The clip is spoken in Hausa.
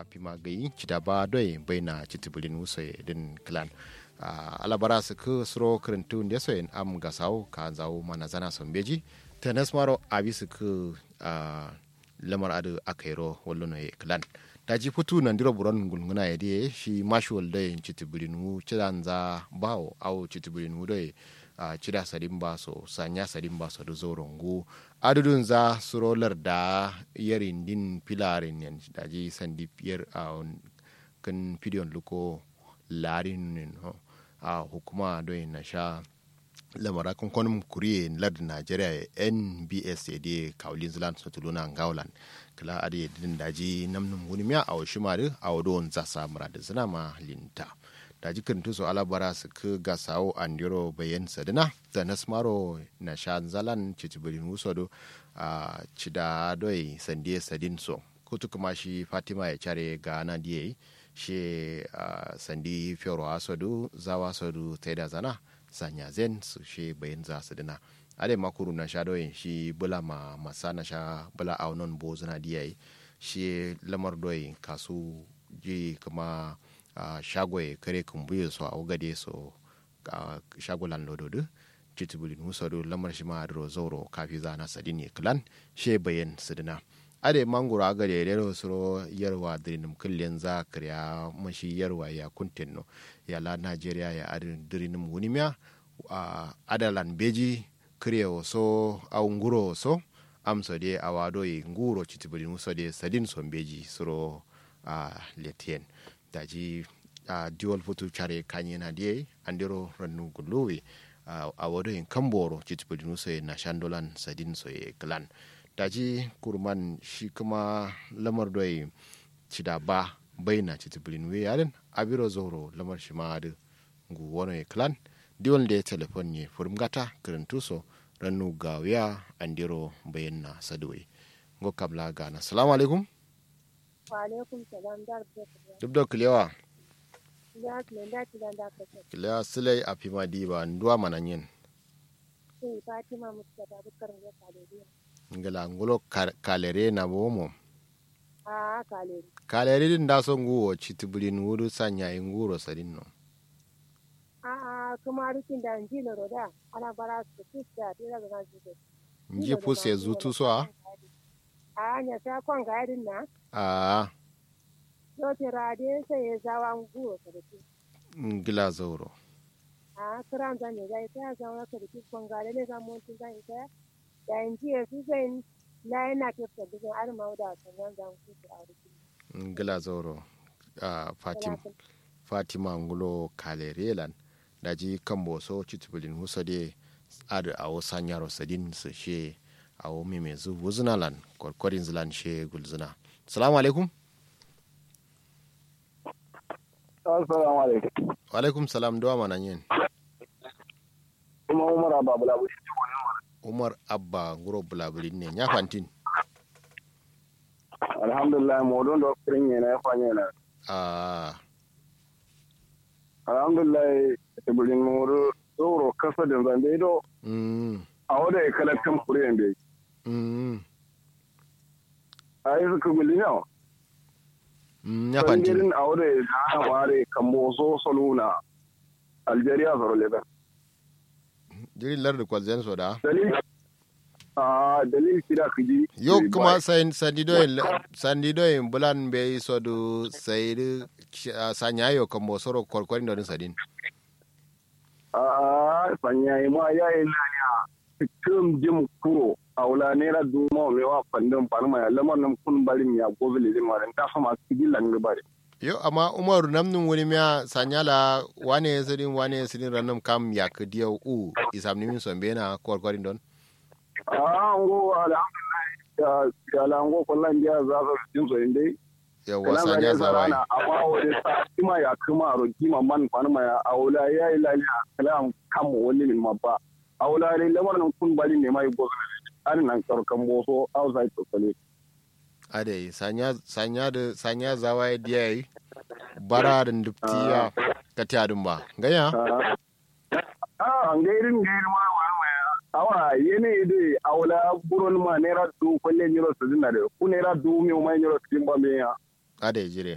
apima gayi chida ba doi baina chitibulin usoy din clan alabara su ku suro krentu ndeso en am gasau ka zawo mana zana sombeji tenes maro abisu ku lamar adu akairo wallo no clan daji futu nan diro buron gulnguna yadi shi mashwal dai chitibulin u chidanza bawo au chitibulin u dai cida sadin baso sanya sadin baso da zorongo adudun za surolar da yarin din filarin yan daji sandi fiyar a kan fidiyon luko larin a hukuma don na sha lamara kwankwanin kuriye lardin najeriya nbs ya de kaulin zealand su tuluna gaulan kala adi din daji namnin wani miya a wasu mari a wadon za samura da zina ma linta da jikin tuso alabara su ka gasawo andiro bayan sadina da nasmaro na sha zalan cicibirin wusodo a cida doi sandiye sadin so kutu kuma shi fatima ya care ga na diye shi sandi fiyarwa asodu zawa sodu ta da zana sanya zen su shi bayan za sadina ade makuru na sha doyin shi bula ma masa na sha bula aunon bozuna diye shi lamar doyin kasu ji kuma shagoye kare kumbuye so a gade so shagolan lododu jitibulin musadu lamar shi ma adro zoro kafi zana sadini klan she bayan sidina ade mangoro agade rero suro yarwa dirinum kullen za kriya mashi yarwa ya kuntenno ya la Nigeria ya adin dirinum wunimiya adalan beji kriyo so au nguro so amso de awado yi nguro jitibulin musade sadin so beji suro letien daji dual foto chare kanye na die andiro rannu guluwe a wado in kamboro chitipudinu so na shandolan sadin so e clan daji kurman shi kuma lamar doyi chida ba baina chitipudinu we yaren abiro zoro lamar shi ma adu ngu wono e clan diol de telefon ni furmgata krentuso rannu gawiya andiro bayanna sadwe ngo kabla gana assalamu alaikum wa alaikum salam dubdo kilewa ya kilenda kilenda kake kilewa silai apima diba ndwa mananyen sai Fatima Mustapha Bukar ya kalere ngala ngulo kalere na bomo kalere din da son guwo chitibulin wuru sanya inguro sadinno kuma rikin da njino roda ana bara su kisa tira ga jibe nji puse zutu so nya sa kon ga yadin na yote rade sai ya zawa nguo sadiki ngila zoro kiran zan ne zai ta zawa sadiki kon ga ne ga mun tun zai ta da inji ya su sai na yana tafi da arma da sannan zan ku a riki ngila zoro fatima ngulo kalerelan daji kambo so chitubulin husade ad awo sanyaro sadin su she awo memezu wuzunalan korkorin zilan she gulzuna assalamu alaikum assalamu alaikum wa alaikum salam do mana yin Umar Abba Bulabuli Umar Abba nguro Bulabuli ne nya fantin alhamdulillah modon do kirin ne na fanye na alhamdulillah tibulin moro zoro kasa da zande do a wada ya kalatan kuriyan bai a yi suka miliyan ya fanti sanjirin a wada ya zana ware kambo so saluna algeria zaro leben jirin lar da kwalzen so da dalil kida kiji yo kuma sandidoyin bulan bai so do sai sanyayo kambo soro korkorin da sadin sanyayi ma yayi laniya cikin jim kuro a wula naira duma mai wa fandin farma ya lamar nan kun barin ya gobe le ma dan ta fama cikin lan bare yo amma umaru namnun wani miya sanyala wane sirin ranum kam ya kadiyo isam nimin sombe na korkorin don ngo alhamdulillah ya lango kullan ya za su jin so indai yawa sanya zawai amma wani sa ya kuma roki man farma ya aula yayi laniya kalam kam wani min mabba aula ne lamar nan kun bari ne mai gobe an nan karkan boso outside to kale ade sanya zawai diyai bara da dubtiya katadun ba ganya ngairin ma awa yene de aula buron ma nera du kolle nyiro sudina de ku nera du mi o mai nyiro timba me ya ade jire